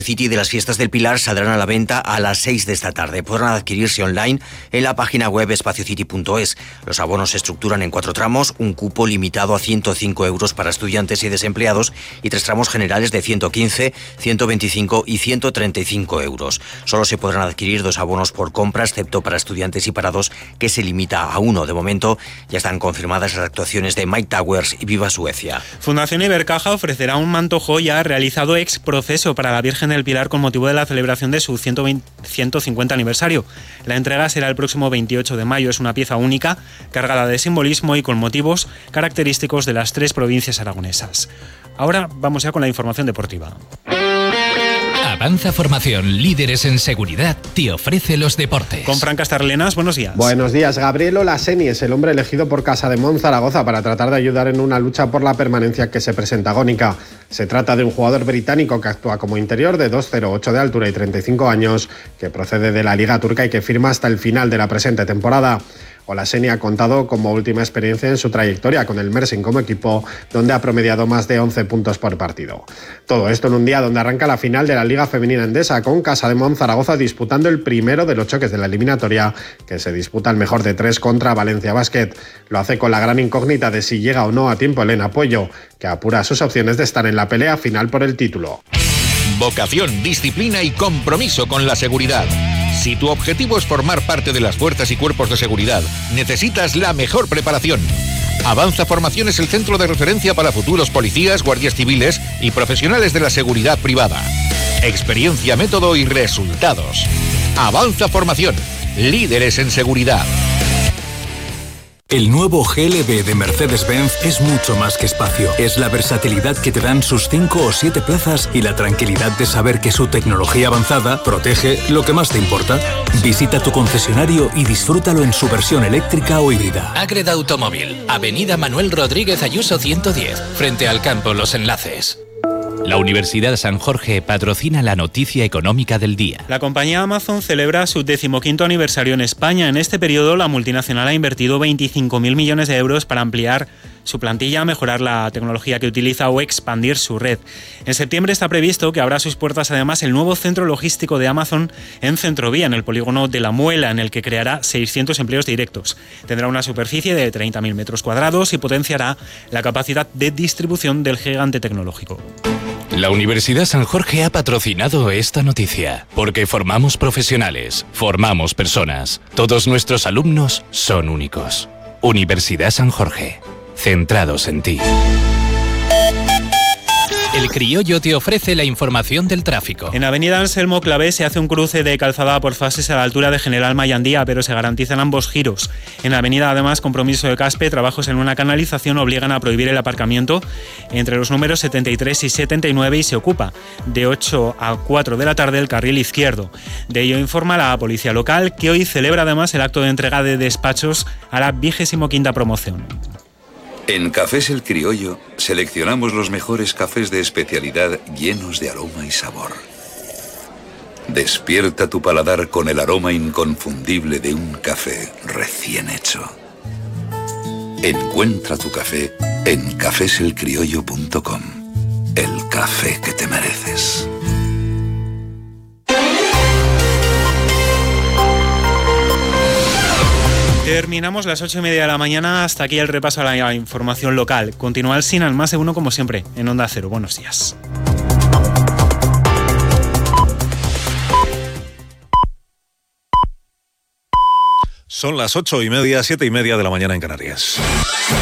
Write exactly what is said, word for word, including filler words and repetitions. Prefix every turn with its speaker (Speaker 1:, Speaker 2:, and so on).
Speaker 1: City de las Fiestas del Pilar saldrán a la venta a las seis de esta tarde. Podrán adquirirse online en la página web espacio city punto es. Los abonos se estructuran en cuatro tramos, un cupo limitado a ciento cinco euros para estudiantes y desempleados y tres tramos generales de ciento quince, ciento veinticinco y ciento treinta y cinco euros. Solo se podrán adquirir dos abonos por compra, excepto para estudiantes y parados, que se limita a uno. De momento ya están confirmadas las actuaciones de Mike Towers y Viva Suecia.
Speaker 2: Fundación Ibercaja ofrecerá un manto joya realizado ex proceso para la Virgen del Pilar con motivo de la celebración de su ciento veinte, ciento cincuenta aniversario. La entrega será el próximo veintiocho de mayo. Es una pieza única, cargada de simbolismo y con motivos característicos de las tres provincias aragonesas. Ahora vamos ya con la información deportiva.
Speaker 3: Avanza Formación, líderes en seguridad, te ofrece los deportes.
Speaker 2: Con Fran Castarlenas, buenos días.
Speaker 4: Buenos días. Gabriel Olaseni es el hombre elegido por Casademont Zaragoza para tratar de ayudar en una lucha por la permanencia que se presenta agónica. Se trata de un jugador británico que actúa como interior de dos coma cero ocho de altura y treinta y cinco años, que procede de la Liga Turca y que firma hasta el final de la presente temporada. Olaseni ha contado como última experiencia en su trayectoria con el Mersin como equipo, donde ha promediado más de once puntos por partido. Todo esto en un día donde arranca la final de la Liga Femenina Endesa, con Casademont Zaragoza disputando el primero de los choques de la eliminatoria, que se disputa el mejor de tres contra Valencia Basket. Lo hace con la gran incógnita de si llega o no a tiempo Elena Puello, que apura sus opciones de estar en la pelea final por el título.
Speaker 5: Vocación, disciplina y compromiso con la seguridad. Si tu objetivo es formar parte de las fuerzas y cuerpos de seguridad, necesitas la mejor preparación. Avanza Formación es el centro de referencia para futuros policías, guardias civiles y profesionales de la seguridad privada. Experiencia, método y resultados. Avanza Formación, líderes en seguridad.
Speaker 6: El nuevo G L B de Mercedes-Benz es mucho más que espacio. Es la versatilidad que te dan sus cinco o siete plazas y la tranquilidad de saber que su tecnología avanzada protege lo que más te importa. Visita tu concesionario y disfrútalo en su versión eléctrica o híbrida.
Speaker 3: Agreda Automóvil, Avenida Manuel Rodríguez Ayuso ciento diez, frente al campo Los Enlaces. La Universidad San Jorge patrocina la noticia económica del día.
Speaker 2: La compañía Amazon celebra su decimoquinto aniversario en España. En este periodo, la multinacional ha invertido veinticinco mil millones de euros para ampliar su plantilla, mejorar la tecnología que utiliza o expandir su red. En septiembre está previsto que abra sus puertas además el nuevo centro logístico de Amazon en Centrovía, en el polígono de La Muela, en el que creará seiscientos empleos directos. Tendrá una superficie de treinta mil metros cuadrados y potenciará la capacidad de distribución del gigante tecnológico.
Speaker 3: La Universidad San Jorge ha patrocinado esta noticia, porque formamos profesionales, formamos personas. Todos nuestros alumnos son únicos. Universidad San Jorge, centrados en ti. El Criollo te ofrece la información del tráfico.
Speaker 2: En Avenida Anselmo Clavé se hace un cruce de calzada por fases a la altura de General Mayandía, pero se garantizan ambos giros. En la avenida, además, compromiso de Caspe, trabajos en una canalización obligan a prohibir el aparcamiento entre los números setenta y tres y setenta y nueve y se ocupa de ocho a cuatro de la tarde el carril izquierdo. De ello informa la policía local, que hoy celebra además el acto de entrega de despachos a la vigésimo quinta promoción.
Speaker 7: En Cafés El Criollo seleccionamos los mejores cafés de especialidad llenos de aroma y sabor. Despierta tu paladar con el aroma inconfundible de un café recién hecho. Encuentra tu café en cafés el criollo punto com. El café que te mereces.
Speaker 2: Terminamos las ocho y media de la mañana. Hasta aquí el repaso a la información local. Continúa el Sin al Más de Uno como siempre en Onda Cero. Buenos días.
Speaker 8: Son las ocho y media, siete y media de la mañana en Canarias.